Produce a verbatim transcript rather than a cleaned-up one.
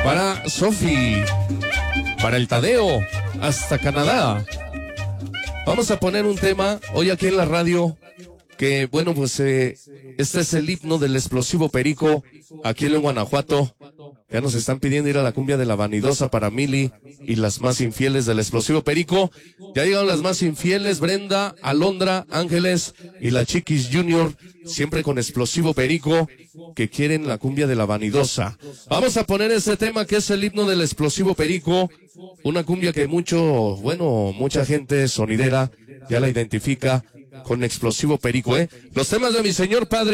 para Sofi, para el Tadeo, hasta Canadá. Vamos a poner un tema hoy aquí en la radio que, bueno, pues eh, este es el himno del explosivo Perico aquí en Guanajuato. Ya nos están pidiendo ir a la cumbia de la vanidosa para Mili y las más infieles del explosivo Perico. Ya llegaron las más infieles, Brenda, Alondra, Ángeles y la Chiquis Junior, siempre con explosivo Perico, que quieren la cumbia de la vanidosa. Vamos a poner este tema que es el himno del explosivo Perico, una cumbia que mucho, bueno, mucha gente sonidera ya la identifica con explosivo Perico, ¿eh? Los temas de mi señor padre.